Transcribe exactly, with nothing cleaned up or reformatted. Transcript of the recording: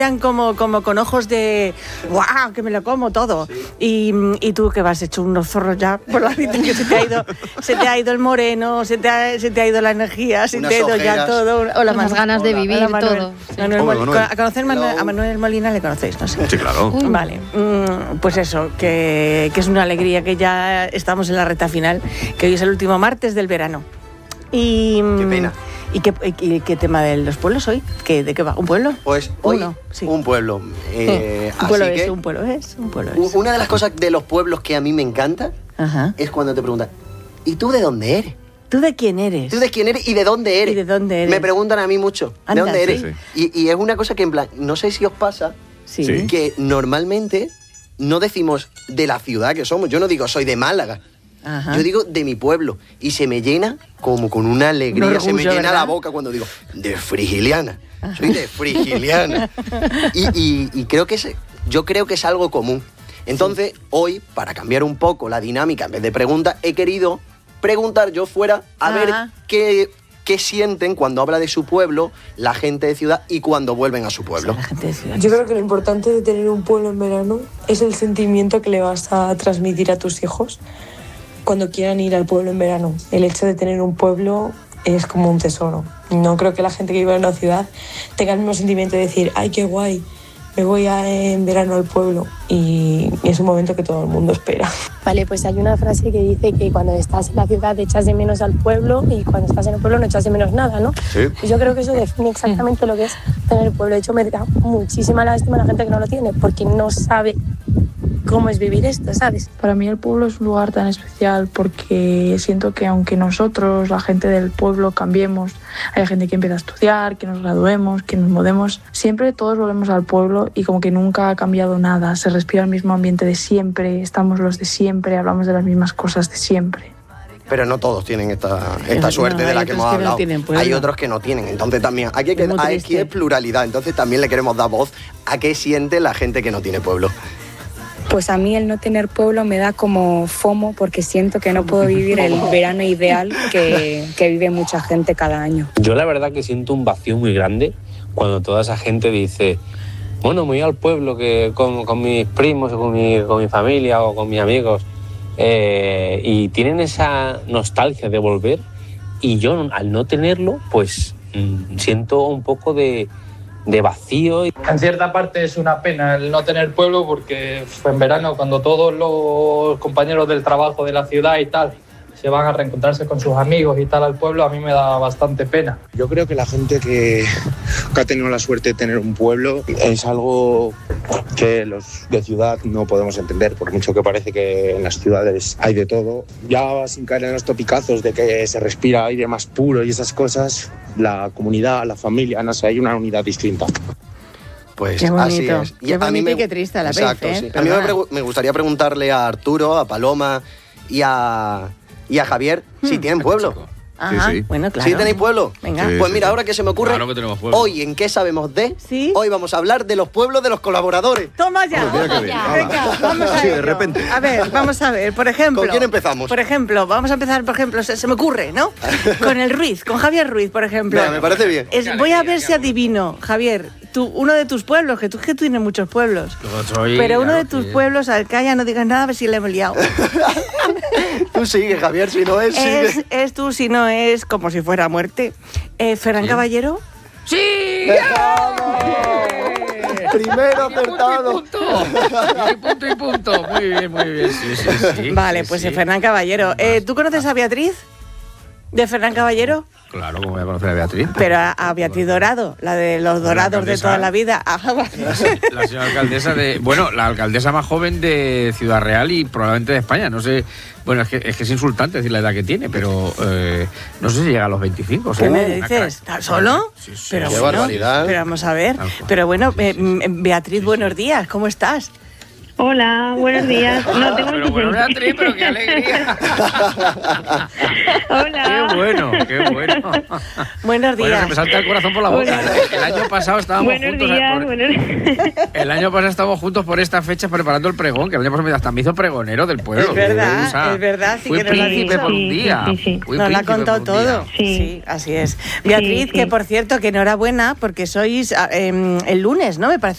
Como, como con ojos de ¡guau! Que me lo como todo. Sí. Y, y tú que vas hecho unos zorros ya por la vida, que se te ha ido, se te ha ido el moreno, se te ha, se te ha ido la energía, se te ha ido ya todo. Hola, más ganas de vivir, hola, todo. Sí. Manuel, Manuel. Manuel. A conocer Manuel, a Manuel Molina le conocéis, ¿no? Sí, claro. Uh. Vale, pues eso, que, que es una alegría que ya estamos en la recta final, que hoy es el último martes del verano. Y qué pena. ¿Y qué, y qué tema de los pueblos hoy? ¿Qué, ¿De qué va? ¿Un pueblo? Pues hoy Uno, sí. un pueblo. Eh, un pueblo así es, que, un pueblo es, un pueblo es. Una de las cosas de los pueblos que a mí me encanta Ajá. es cuando te preguntan, ¿y tú de dónde eres? ¿Tú de quién eres? ¿Tú de quién eres y de dónde eres? ¿Y de dónde eres? Me preguntan a mí mucho, Anda, ¿de dónde eres? Sí, sí. Y, y es una cosa que en plan, no sé si os pasa, sí. que normalmente no decimos de la ciudad que somos. Yo no digo soy de Málaga. Ajá. Yo digo de mi pueblo y se me llena como con una alegría, orgullo, se me llena ¿verdad? La boca cuando digo de Frigiliana, Ajá. soy de Frigiliana y, y, y creo que es, yo creo que es algo común. Entonces sí. hoy, para cambiar un poco la dinámica, en vez de preguntas, he querido preguntar yo fuera a Ajá. ver qué, qué sienten cuando habla de su pueblo la gente de ciudad y cuando vuelven a su pueblo. La gente de ciudad. Yo creo que lo importante de tener un pueblo en verano es el sentimiento que le vas a transmitir a tus hijos cuando quieran ir al pueblo en verano. El hecho de tener un pueblo es como un tesoro. No creo que la gente que vive en una ciudad tenga el mismo sentimiento de decir, ay, qué guay, me voy a, en verano al pueblo. Y es un momento que todo el mundo espera. Vale, pues hay una frase que dice que cuando estás en la ciudad echas de menos al pueblo y cuando estás en el pueblo no echas de menos nada, ¿no? Sí. Y yo creo que eso define exactamente lo que es tener el pueblo. De hecho, me da muchísima lástima a la gente que no lo tiene porque no sabe cómo es vivir esto, ¿sabes? Para mí el pueblo es un lugar tan especial porque siento que aunque nosotros, la gente del pueblo, cambiemos, hay gente que empieza a estudiar, que nos graduemos, que nos mudemos, siempre todos volvemos al pueblo y como que nunca ha cambiado nada, se respira el mismo ambiente de siempre, estamos los de siempre, hablamos de las mismas cosas de siempre. Pero no todos tienen esta, esta suerte no, de la que hemos que hablado. No hay otros que no tienen. Entonces también aquí, que, aquí es pluralidad. Entonces también le queremos dar voz a qué siente la gente que no tiene pueblo. Pues a mí el no tener pueblo me da como FOMO porque siento que no puedo vivir el verano ideal que, que vive mucha gente cada año. Yo la verdad que siento un vacío muy grande cuando toda esa gente dice, bueno, me voy al pueblo que con, con mis primos o con mi, con mi familia o con mis amigos eh, y tienen esa nostalgia de volver y yo al no tenerlo pues mmm, siento un poco de... de vacío. En cierta parte es una pena el no tener pueblo porque en verano cuando todos los compañeros del trabajo de la ciudad y tal se van a reencontrarse con sus amigos y tal al pueblo, a mí me da bastante pena. Yo creo que la gente que, que ha tenido la suerte de tener un pueblo es algo que los de ciudad no podemos entender, por mucho que parece que en las ciudades hay de todo. Ya sin caer en los topicazos de que se respira aire más puro y esas cosas, la comunidad, la familia, no sé, hay una unidad distinta. Pues qué bonito, así es. Y qué bonito a mí me, y qué triste a la exacto, vez, ¿eh? Sí. A mí me, pregu- me gustaría preguntarle a Arturo, a Paloma y a, y a Javier hmm. si tienen pueblo. Ajá, sí, sí. Bueno, claro. ¿Sí tenéis pueblo? Venga. Sí, pues mira, ahora que se me ocurre, claro que tenemos pueblo. Hoy en ¿Qué sabemos de? ¿Sí? Hoy vamos a hablar de los pueblos de los colaboradores. ¡Toma ya! Oh, mira ya. Venga, vamos a sí, ello. de repente. A ver, vamos a ver, por ejemplo... ¿Con quién empezamos? Por ejemplo, vamos a empezar, por ejemplo, se, se me ocurre, ¿no? Con el Ruiz, con Javier Ruiz, por ejemplo. Venga, me parece bien. Es, voy a ver si adivino, Javier, tú, uno de tus pueblos, que tú que tú tienes muchos pueblos. Soy, pero uno claro de tus que... pueblos, Alcaya, no digas nada, a ver si le hemos liado. Tú sigue, Javier, si no es... Es, sigue. es tú, si no es, como si fuera muerte. Eh, ¿Ferran ¿Sí? Caballero? ¡Sí! Primero acertado. Y punto y punto. Y punto, muy bien, muy bien. Sí, sí, sí, vale, sí, pues sí. Ferran Caballero. Eh, ¿Tú conoces a Beatriz? ¿De Ferran Caballero? Claro, ¿cómo voy a conocer a Beatriz? Pero a, a Beatriz Dorado, la de los dorados de toda la vida. Ajá, vale. La señora alcaldesa de... Bueno, la alcaldesa más joven de Ciudad Real y probablemente de España. No sé... Bueno, es que es, que es insultante decir la edad que tiene, pero eh, no sé si llega a los veinticinco. ¿Qué me dices? ¿Estás solo? Sí, sí. Pero Qué bueno, barbaridad. Pero vamos a ver. Pero bueno, eh, Beatriz, buenos días. ¿Cómo estás? Hola, buenos días. No tengo pero bueno, Beatriz, pero qué alegría. Hola. Qué bueno, qué bueno. Buenos días. Bueno, se me salta el corazón por la boca. Hola. El año pasado estábamos buenos juntos. Días, por... buenos días. El año pasado estábamos juntos por esta fecha preparando el pregón, que el año pasado hasta me hizo pregonero del pueblo. Es verdad, o sea, es verdad. Sí fui que nos lo ha príncipe dicho. por un día. Sí, sí, sí. Nos lo ha contado todo. Sí. sí, así es. Beatriz, sí, sí. que por cierto, que enhorabuena, porque sois eh, el lunes, ¿no? Me parece